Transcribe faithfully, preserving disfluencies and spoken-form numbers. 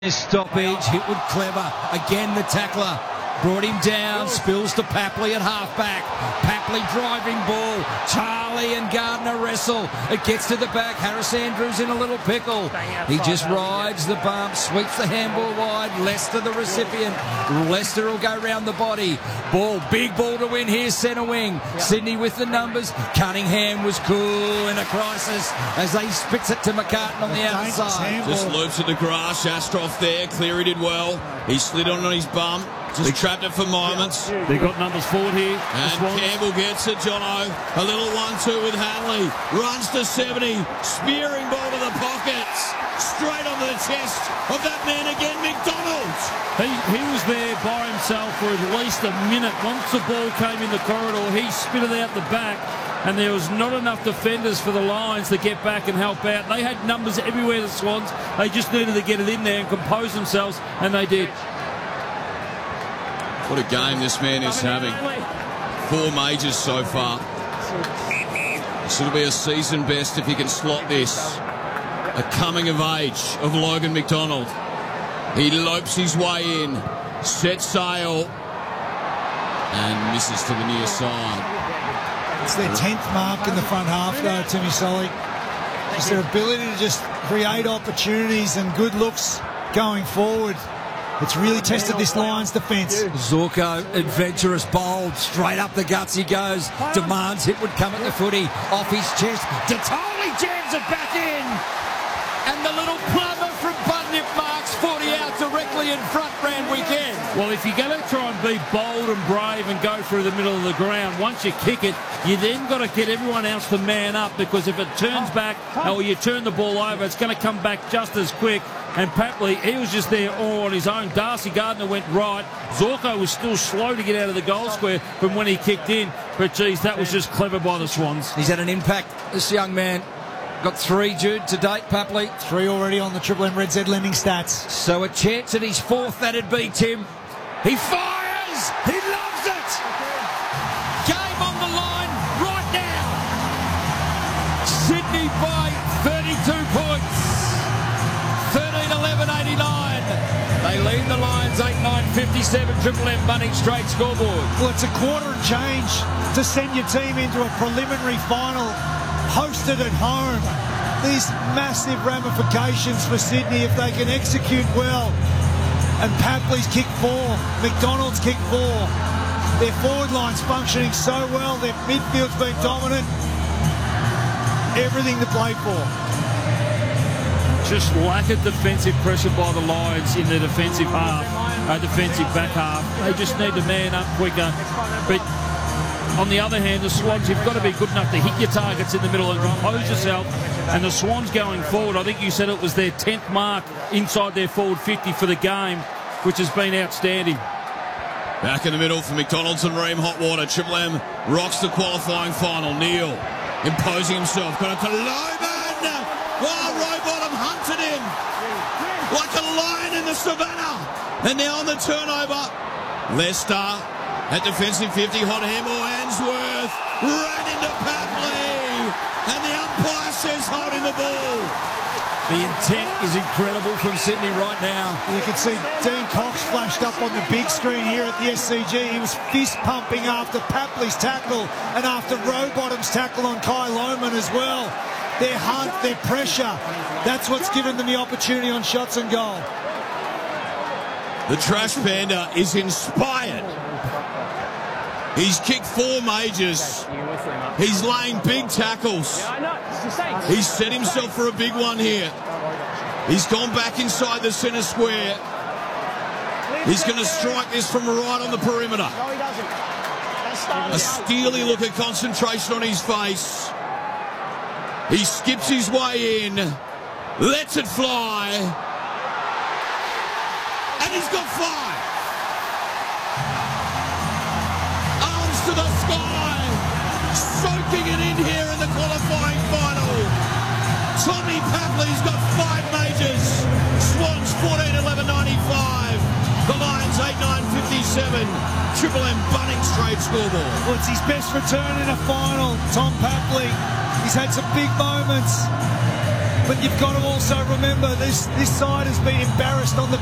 Stoppage, hit with Clever, again the tackler, brought him down, spills to Papley at halfback, Papley driving ball, Charlie and Gardner wrestle, it gets to the back, Harris Andrews in a little pickle, he just rides the bump, sweeps the handball wide, Lester the recipient, Lester will go round the body, ball, big ball to win here, centre wing, Sydney with the numbers, Cunningham was cool in a crisis as they spits it to McCartan on the outside. Just loops at the grass, Astroff there, Cleary did well, he slid on on his bum. Just trapped it for moments. They've got numbers forward here. And Campbell gets it, Jono. A little one two with Hanley. Runs to seventy. Spearing ball to the pockets. Straight onto the chest of that man again, McDonald. He, he was there by himself for at least a minute. Once the ball came in the corridor, he spit it out the back. And there was not enough defenders for the Lions to get back and help out. They had numbers everywhere, the Swans. They just needed to get it in there and compose themselves, and they did. What a game this man is having. Four majors so far. This will be a season best if he can slot this. A coming of age of Logan McDonald. He lopes his way in, sets sail, and misses to the near side. It's their tenth mark in the front half, though, Timmy Solly. It's their ability to just create opportunities and good looks going forward. It's really tested this Lions defence. Zorko, adventurous, bold, straight up the guts he goes. Demands it would come at the footy. Off his chest. Detoli jams it back in. And the little plumber from Bunyip marks forty out directly in front round weekend. Well, if you're going to try and be bold and brave and go through the middle of the ground, once you kick it, you then got to get everyone else to man up, because if it turns back or you turn the ball over, it's going to come back just as quick. And Papley, he was just there all on his own. Darcy Gardner went right. Zorko was still slow to get out of the goal square from when he kicked in. But, geez, that was just clever by the Swans. He's had an impact, this young man. Got three, Jude, to date, Papley. Three already on the Triple M Red Z lending stats. So a chance at his fourth, that'd be, Tim. He fires! He loves it! Game on the line right now. Sydney by thirty-two points. thirteen eleven eighty-nine. They lead the Lions eight nine fifty-seven. Triple M Bunnings straight scoreboard. Well, it's a quarter and change to send your team into a preliminary final hosted at home. These massive ramifications for Sydney if they can execute well. And Papley's kick four, McDonald's kick four. Their forward line's functioning so well. Their midfield's been dominant. Everything to play for. Just lack of defensive pressure by the Lions in the defensive half, uh, defensive back half. They just need to man up quicker. But on the other hand, the Swans, you've got to be good enough to hit your targets in the middle and compose yourself. And the Swans going forward, I think you said it was their tenth mark inside their forward fifty for the game, which has been outstanding. Back in the middle for McDonald's and Ream Hotwater. Triple M rocks the qualifying final. Neil imposing himself. Got it to Loban. Wow, Rowbottom hunted him like a lion in the savannah. And now on the turnover, Lester at defensive fifty. Hot handball, Answorth ran into Papley. And the umpire says holding the ball. The intent is incredible from Sydney right now. You can see Dean Cox flashed up on the big screen here at the S C G. He was fist pumping after Papley's tackle and after Rowbottom's tackle on Kai Lohmann as well. Their hunt, their pressure, that's what's given them the opportunity on shots and goal. The Trash Panda is inspired. He's kicked four majors. He's laying big tackles. He's set himself for a big one here. He's gone back inside the centre square. He's going to strike this from right on the perimeter. A steely look of concentration on his face. He skips his way in, lets it fly, and he's got five. Arms to the sky, soaking it in here in the qualifying final. Tommy Papley's got five majors. Swans fourteen eleven ninety-five. The Lions eight nine fifty-seven. Triple M Bunnings straight scoreboard. Well, it's his best return in a final, Tom Papley. He's had some big moments. but you've got to also remember this, this side has been embarrassed on the